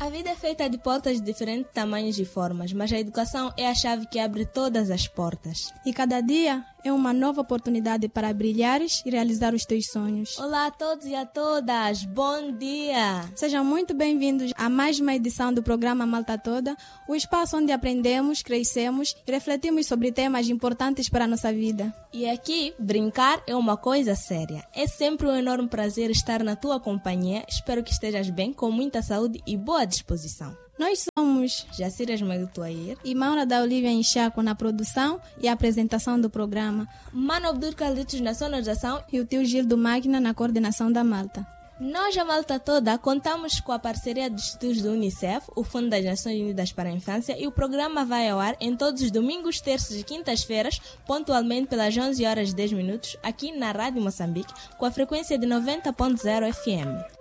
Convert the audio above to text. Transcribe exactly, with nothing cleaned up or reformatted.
A vida é feita de portas de diferentes tamanhos e formas, mas a educação é a chave que abre todas as portas. E cada dia é uma nova oportunidade para brilhares e realizar os teus sonhos. Olá a todos e a todas, bom dia! Sejam muito bem-vindos a mais uma edição do programa Malta Toda, o espaço onde aprendemos, crescemos e refletimos sobre temas importantes para a nossa vida. E aqui, brincar é uma coisa séria. É sempre um enorme prazer estar na tua companhia. Espero que estejas bem, com muita saúde e boa disposição. Nós somos Jacira Esmail Tuair e Maura da Olivia Enxaco na produção e apresentação do programa, Mano Abdur Calditos na sonorização e o tio Gil do Máquina na coordenação da Malta. Nós, a Malta Toda, contamos com a parceria dos estudos do Unicef, o Fundo das Nações Unidas para a Infância, e o programa vai ao ar em todos os domingos, terças e quintas-feiras, pontualmente pelas onze horas e dez minutos, aqui na Rádio Moçambique, com a frequência de noventa ponto zero F M.